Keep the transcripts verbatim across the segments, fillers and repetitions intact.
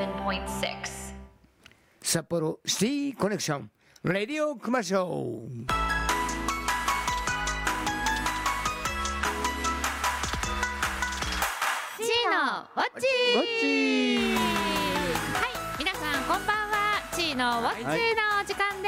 ポイントシックス札幌シティコネクションレディオ熊ショー。 チーノウォッチウォッチはい、皆さんこんばんは。チーノウォッチのお時間です。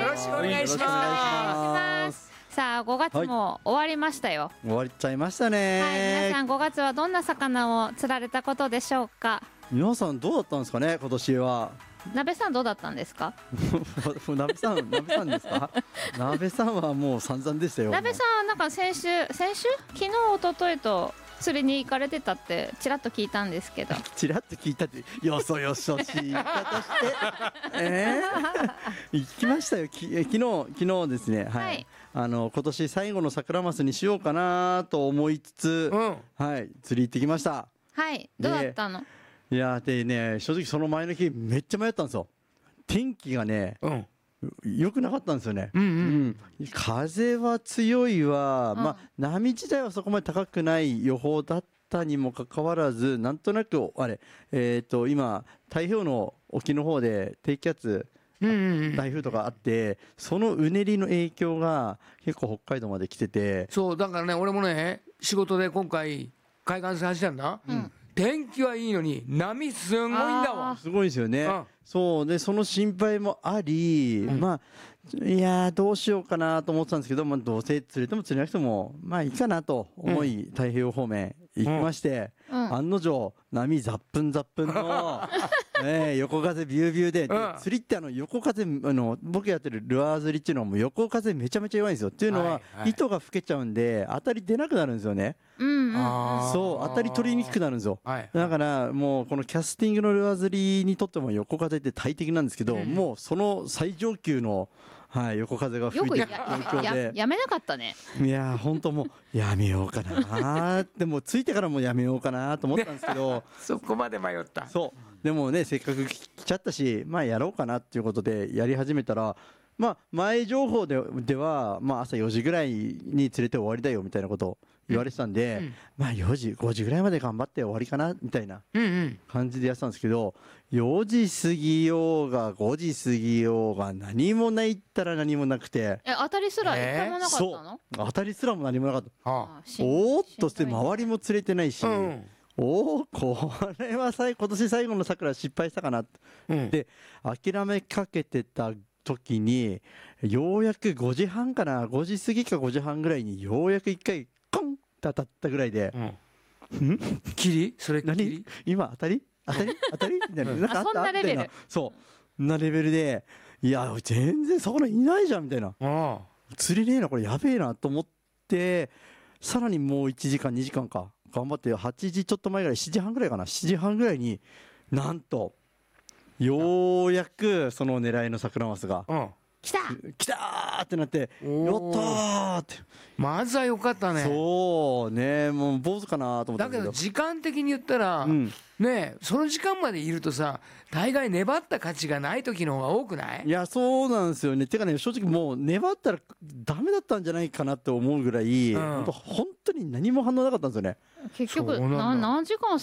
よろしくお願いします。 お願いしますさあごがつも終わりましたよ。 終わっちゃいましたね。 はい、皆さんごがつはどんな魚を釣られたことでしょうか。 皆さんどうだったんですかね、今年は。 鍋さんどうだったんですか。 鍋さん、鍋さんですか。鍋さんはもう散々でしたよ。 鍋さんなんか先週先週昨日一昨日と釣りに行かれてたってちらっと聞いたんですけど。 ちらっと聞いたってよそよそしい言い方してえー、行きましたよ。きえ昨日昨日ですね、はい、はい、あの今年最後の桜マスにしようかなと思いつつ、うん、はい、釣り行ってきました。 はい、どうだったの。 いやでね、正直その前の日めっちゃ迷ったんですよ。天気がね、うん良くなかったんですよね、うんうんうん、風は強いわ、うん、まあ、波自体はそこまで高くない予報だったにもかかわらず、なんとなくあれ、えー、と今太平洋の沖の方で低気圧、うんうんうん、台風とかあって、そのうねりの影響が結構北海道まで来てて。 そうだからね、俺もね仕事で今回海岸線走ったんだ、うん、天気はいいのに波すごいんだわ。 すごいですよね、うん、そうでその心配もあり、うん、まあいやどうしようかなと思ってたんですけど、まあ、どうせ釣れても釣れなくてもまあいいかなと思い、うん、太平洋方面行きまして、うん、案の定波ザップンザップンの、えー、横風ビュービューで、で、うん、釣りってあの横風、あの僕やってるルアー釣りっていうのはもう横風めちゃめちゃ弱いんですよ。っていうのは、はいはい、糸が吹けちゃうんで当たり出なくなるんですよね、うん、そう当たり取りにくくなるんですよ、はい、だからもうこのキャスティングのルアー釣りにとっても横風って大敵なんですけど、うん、もうその最上級の、はい、横風が吹いてる状況で や, や, やめなかったね。 いや本当もうやめようかなでもついてからもやめようかなと思ったんですけどそこまで迷った。 そうでもねせっかく来ちゃったし、まあやろうかなっていうことでやり始めたら、まあ前情報ででは、まあ、朝よじぐらいに釣れて終わりだよみたいなことを言われてたんで、うん、まあよじごじぐらいまで頑張って終わりかなみたいな感じでやってたんですけど、よじ過ぎようがごじ過ぎようが何もないったら何もなくて、 え当たりすら一回もなかったの。 そう当たりすらも何もなかった、はあ、おーっとして周りも釣れてないし、うん、おおこれは今年最後の桜失敗したかなって、うん、で諦めかけてた時にようやくごじはんかな、ごじ過ぎかごじはんぐらいにようやくいっかいコンって当たったぐらいで、うん、んキリそれキリ何今当たり当たり当たりみたいな、なんかあったそんなレベル、 そうなレベルで、いや全然魚いないじゃんみたいな、あ釣れねえなこれやべえなと思って、さらにもういちじかんにじかんか頑張ってはちじちょっと前ぐらいしちじはんぐらいかなしちじはんぐらいになんとようやくその狙いのサクラマスが、うん、 来た来たーってなって、やったーって、 まずは良かったね。 そうね、もう坊主かなと思ったんだけど、 だけど時間的に言ったら、うん、ねその時間までいるとさ大概粘った価値がない時の方が多くない？ いやそうなんですよね。てかね正直もう粘ったらダメだったんじゃないかなって思うぐらい、うん、本当に何も反応なかったんですよね。 結局な何時間